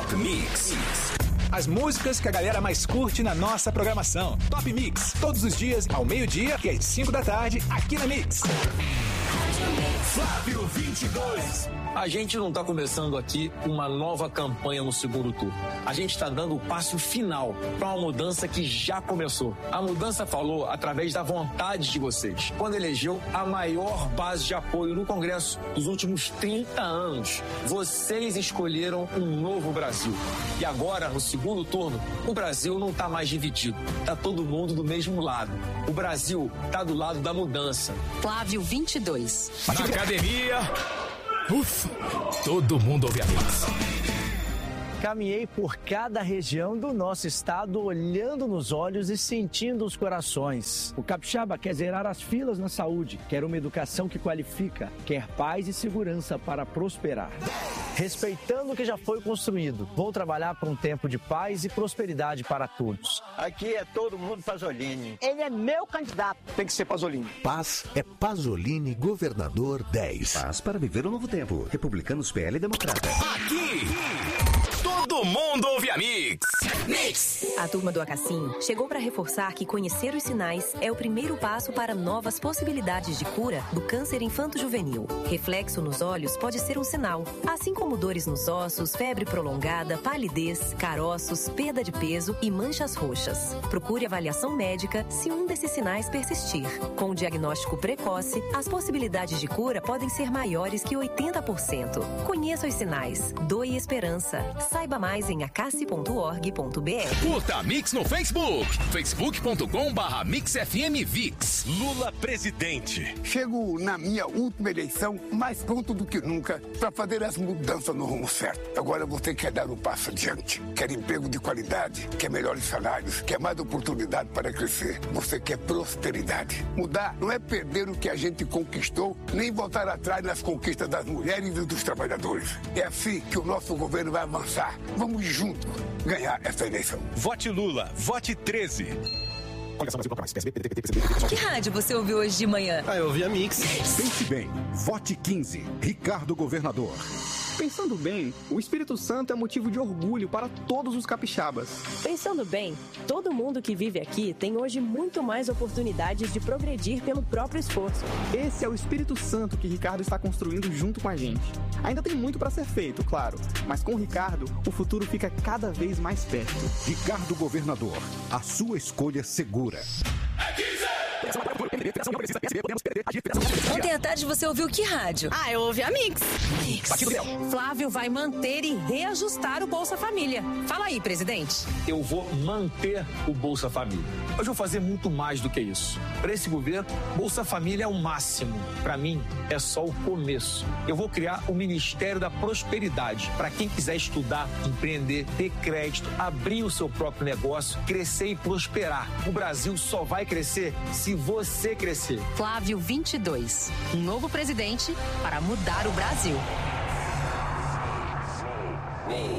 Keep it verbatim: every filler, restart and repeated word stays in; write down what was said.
Top Mix. As músicas que a galera mais curte na nossa programação. Top Mix, todos os dias, ao meio-dia e às cinco da tarde, aqui na Mix. Flávio vinte e dois. A gente não está começando aqui uma nova campanha no segundo turno. A gente está dando o passo final para uma mudança que já começou. A mudança falou através da vontade de vocês, quando elegeu a maior base de apoio no Congresso dos últimos trinta anos. Vocês escolheram um novo Brasil. E agora, no segundo turno, o Brasil não está mais dividido. Está todo mundo do mesmo lado. O Brasil está do lado da mudança. Flávio vinte e dois. Na academia... Ufa, todo mundo ouve a Mix. Caminhei por cada região do nosso estado, olhando nos olhos e sentindo os corações. O capixaba quer zerar as filas na saúde, quer uma educação que qualifica, quer paz e segurança para prosperar. Respeitando o que já foi construído, vou trabalhar por um tempo de paz e prosperidade para todos. Aqui é todo mundo Pasolini. Ele é meu candidato. Tem que ser Pasolini. Paz é Pasolini, governador dez. Paz para viver um novo tempo. Republicanos, P L e Democrata. Aqui, todo mundo ouve a Mix. Mix. A turma do Acacinho chegou para reforçar que conhecer os sinais é o primeiro passo para novas possibilidades de cura do câncer infanto-juvenil. Reflexo nos olhos pode ser um sinal, assim como dores nos ossos, febre prolongada, palidez, caroços, perda de peso e manchas roxas. Procure avaliação médica se um desses sinais persistir. Com o diagnóstico precoce, as possibilidades de cura podem ser maiores que oitenta por cento. Conheça os sinais. Doe esperança. Saiba mais em acace ponto org ponto br. Curta a Mix no Facebook. facebook ponto com barra mix f m vix. Lula presidente. Chego na minha última eleição mais pronto do que nunca para fazer as mudanças no rumo certo. Agora você quer dar um passo adiante. Quer emprego de qualidade, quer melhores salários, quer mais oportunidade para crescer. Você quer prosperidade. Mudar não é perder o que a gente conquistou, nem voltar atrás nas conquistas das mulheres e dos trabalhadores. É assim que o nosso governo vai avançar. Vamos juntos ganhar essa eleição. Vote Lula, vote treze. Que rádio você ouviu hoje de manhã? Ah, eu ouvi a Mix. Pense bem, vote quinze, Ricardo Governador. Pensando bem, o Espírito Santo é motivo de orgulho para todos os capixabas. Pensando bem, todo mundo que vive aqui tem hoje muito mais oportunidades de progredir pelo próprio esforço. Esse é o Espírito Santo que Ricardo está construindo junto com a gente. Ainda tem muito para ser feito, claro, mas com Ricardo, o futuro fica cada vez mais perto. Ricardo Governador, a sua escolha segura. Ontem à tarde você ouviu que rádio? Ah, eu ouvi a Mix. Mix. Flávio vai manter e reajustar o Bolsa Família. Fala aí, presidente. Eu vou manter o Bolsa Família. Mas vou fazer muito mais do que isso. Para esse governo, Bolsa Família é o máximo. Para mim, é só o começo. Eu vou criar o Ministério da Prosperidade para quem quiser estudar, empreender, ter crédito, abrir o seu próprio negócio, crescer e prosperar. O Brasil só vai crescer se você crescer. Flávio vinte e dois. Um novo presidente para mudar o Brasil.